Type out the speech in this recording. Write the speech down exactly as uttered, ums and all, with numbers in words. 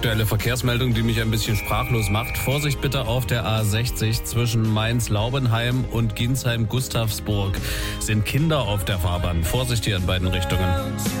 aktuelle Verkehrsmeldung, die mich ein bisschen sprachlos macht. Vorsicht bitte auf der A sechzig zwischen Mainz-Laubenheim und Ginsheim-Gustavsburg. Sind Kinder auf der Fahrbahn. Vorsicht hier in beiden Richtungen.